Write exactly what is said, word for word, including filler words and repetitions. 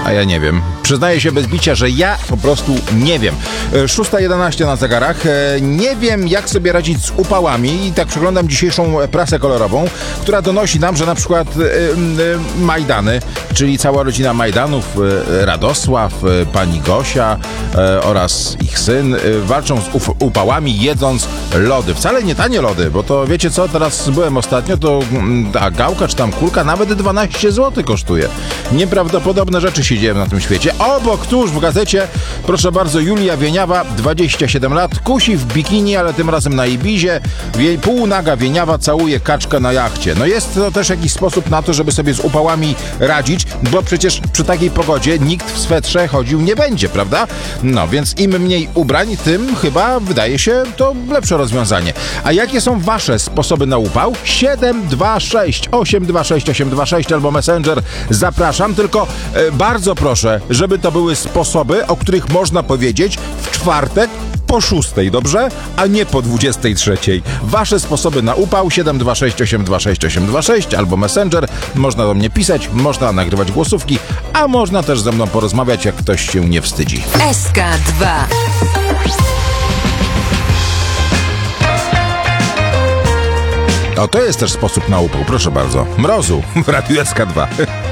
A ja nie wiem. Przyznaję się bez bicia, że ja po prostu nie wiem. szósta jedenaście na zegarach. Nie wiem, jak sobie radzić z upałami i tak przeglądam dzisiejszą prasę kolorową, która donosi nam, że na przykład Majdany, czyli cała rodzina Majdanów, Radosław, pani Gosia oraz ich syn walczą z upałami, jedząc lody. Wcale nie tanie lody, bo to wiecie co, teraz byłem ostatnio, to ta gałka czy tam kulka nawet dwanaście złotych kosztuje. Nieprawdopodobne rzeczy się dzieją na tym świecie. Obok tuż w gazecie, proszę bardzo, Julia Wieniawa, dwadzieścia siedem lat, kusi w bikini, ale tym razem na Ibizie. Wie, półnaga Wieniawa całuje kaczkę na jachcie. No jest to też jakiś sposób na to, żeby sobie z upałami radzić, bo przecież przy takiej pogodzie nikt w swetrze chodził nie będzie, prawda? No, więc im mniej ubrań, tym chyba wydaje się to lepsze rozwiązanie. A jakie są wasze sposoby na upał? siedem dwa sześć osiem dwa sześć osiem dwa sześć albo Messenger. Zapraszam, tylko e, bardzo proszę, żeby to były sposoby, o których można powiedzieć w czwartek po szóstej, dobrze? A nie po dwudziestej trzeciej. Wasze sposoby na upał siedem dwa sześć osiem dwa sześć osiem dwa sześć albo Messenger. Można do mnie pisać, można nagrywać głosówki, a można też ze mną porozmawiać, jak ktoś się nie wstydzi. S K dwa. O, to jest też sposób na upał, proszę bardzo. Mrozu w Radiu S K dwa.